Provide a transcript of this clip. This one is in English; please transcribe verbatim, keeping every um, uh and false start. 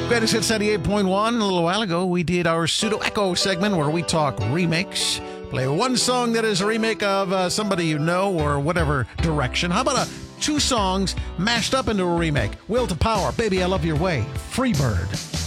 Greatest Hits ninety-eight point one. A little while ago, we did our Pseudo Echo segment where we talk remakes. Play one song that is a remake of uh, somebody you know or whatever direction. How about a two songs mashed up into a remake? Will to Power, Baby I Love Your Way, Freebird.